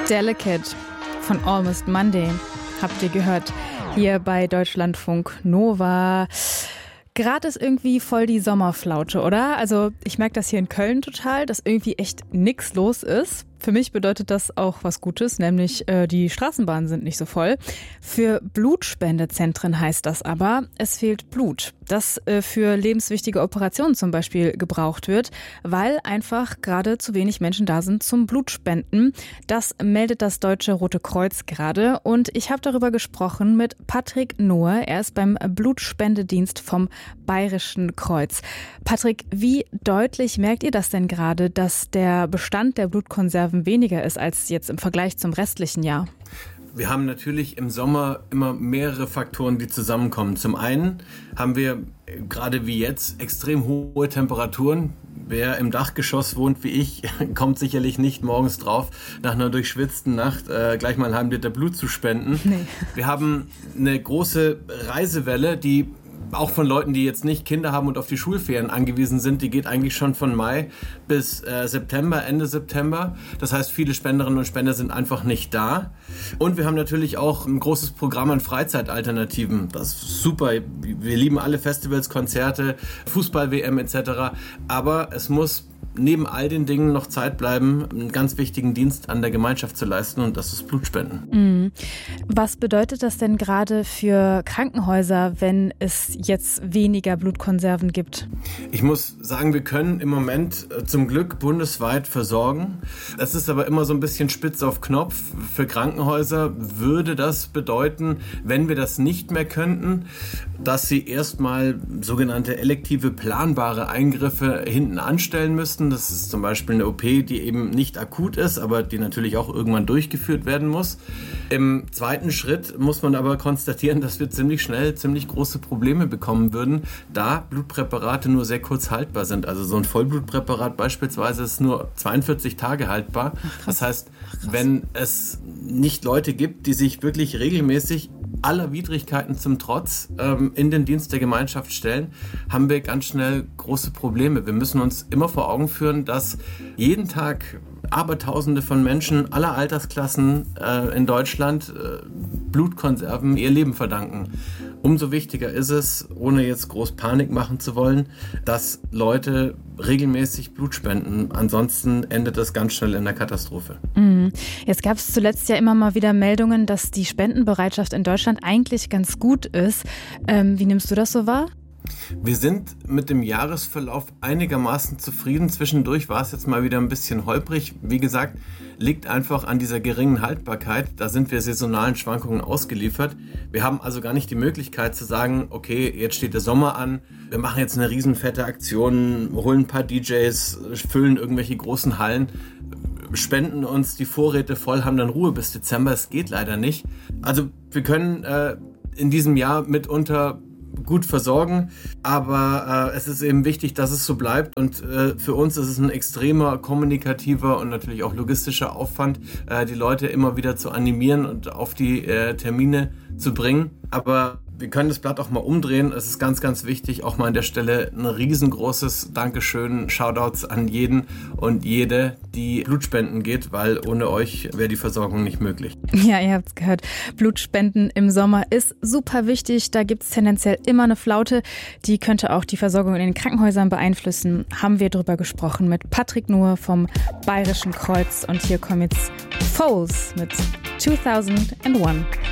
Delicate von Almost Monday habt ihr gehört hier bei Deutschlandfunk Nova. Gerade ist irgendwie voll die Sommerflaute, oder? Also ich merke das hier in Köln total, dass irgendwie echt nichts los ist. Für mich bedeutet das auch was Gutes, nämlich die Straßenbahnen sind nicht so voll. Für Blutspendezentren heißt das aber, es fehlt Blut, das für lebenswichtige Operationen zum Beispiel gebraucht wird, weil einfach gerade zu wenig Menschen da sind zum Blutspenden. Das meldet das Deutsche Rote Kreuz gerade und ich habe darüber gesprochen mit Patrick Nohe. Er ist beim Blutspendedienst vom Bayerischen Kreuz. Patrick, wie deutlich merkt ihr das denn gerade, dass der Bestand der Blutkonserven weniger ist als jetzt im Vergleich zum restlichen Jahr? Wir haben natürlich im Sommer immer mehrere Faktoren, die zusammenkommen. Zum einen haben wir gerade wie jetzt extrem hohe Temperaturen. Wer im Dachgeschoss wohnt wie ich, kommt sicherlich nicht morgens drauf, nach einer durchschwitzten Nacht gleich mal einen halben Liter Blut zu spenden. Nee. Wir haben eine große Reisewelle, die auch von Leuten, die jetzt nicht Kinder haben und auf die Schulferien angewiesen sind, die geht eigentlich schon von Mai bis September, Ende September. Das heißt, viele Spenderinnen und Spender sind einfach nicht da. Und wir haben natürlich auch ein großes Programm an Freizeitalternativen. Das ist super. Wir lieben alle Festivals, Konzerte, Fußball-WM etc. Aber es muss neben all den Dingen noch Zeit bleiben, einen ganz wichtigen Dienst an der Gemeinschaft zu leisten, und das ist Blutspenden. Was bedeutet das denn gerade für Krankenhäuser, wenn es jetzt weniger Blutkonserven gibt? Ich muss sagen, wir können im Moment zum Glück bundesweit versorgen. Es ist aber immer so ein bisschen spitz auf Knopf. Für Krankenhäuser würde das bedeuten, wenn wir das nicht mehr könnten, dass sie erstmal sogenannte elektive planbare Eingriffe hinten anstellen müssten. Das ist zum Beispiel eine OP, die eben nicht akut ist, aber die natürlich auch irgendwann durchgeführt werden muss. Im zweiten Schritt muss man aber konstatieren, dass wir ziemlich schnell ziemlich große Probleme bekommen würden, da Blutpräparate nur sehr kurz haltbar sind. Also so ein Vollblutpräparat beispielsweise ist nur 42 Tage haltbar. Das heißt, wenn es nicht Leute gibt, die sich wirklich regelmäßig aller Widrigkeiten zum Trotz in den Dienst der Gemeinschaft stellen, haben wir ganz schnell große Probleme. Wir müssen uns immer vor Augen führen, dass jeden Tag Abertausende von Menschen aller Altersklassen in Deutschland Blutkonserven ihr Leben verdanken. Umso wichtiger ist es, ohne jetzt groß Panik machen zu wollen, dass Leute regelmäßig Blut spenden. Ansonsten endet das ganz schnell in der Katastrophe. Jetzt gab es zuletzt ja immer mal wieder Meldungen, dass die Spendenbereitschaft in Deutschland eigentlich ganz gut ist. Wie nimmst du das so wahr? Wir sind mit dem Jahresverlauf einigermaßen zufrieden. Zwischendurch war es jetzt mal wieder ein bisschen holprig. Wie gesagt, liegt einfach an dieser geringen Haltbarkeit. Da sind wir saisonalen Schwankungen ausgeliefert. Wir haben also gar nicht die Möglichkeit zu sagen, okay, jetzt steht der Sommer an, wir machen jetzt eine riesenfette Aktion, holen ein paar DJs, füllen irgendwelche großen Hallen, spenden uns die Vorräte voll, haben dann Ruhe bis Dezember. Es geht leider nicht. Also wir können in diesem Jahr mitunter gut versorgen, aber es ist eben wichtig, dass es so bleibt, und für uns ist es ein extremer kommunikativer und natürlich auch logistischer Aufwand, die Leute immer wieder zu animieren und auf die Termine zu bringen, aber wir können das Blatt auch mal umdrehen. Es ist ganz, ganz wichtig, auch mal an der Stelle ein riesengroßes Dankeschön, Shoutouts an jeden und jede, die Blutspenden geht, weil ohne euch wäre die Versorgung nicht möglich. Ja, ihr habt es gehört. Blutspenden im Sommer ist super wichtig. Da gibt es tendenziell immer eine Flaute. Die könnte auch die Versorgung in den Krankenhäusern beeinflussen. Haben wir drüber gesprochen mit Patrick Nohe vom Bayerischen Kreuz. Und hier kommen jetzt Foles mit 2001.